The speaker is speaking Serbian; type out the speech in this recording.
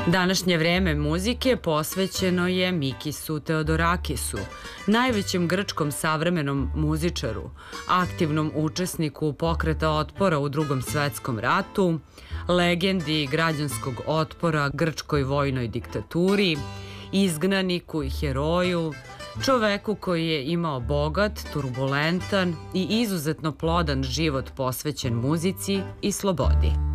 Današnje vreme muzike posvećeno je Mikisu Teodorakisu, najvećem grčkom savremenom muzičaru, aktivnom učesniku pokreta otpora u Drugom svetskom ratu, legendi građanskog otpora grčkoj vojnoj diktaturi, izgnaniku i heroju, čoveku koji je imao bogat, turbulentan i izuzetno plodan život posvećen muzici i slobodi.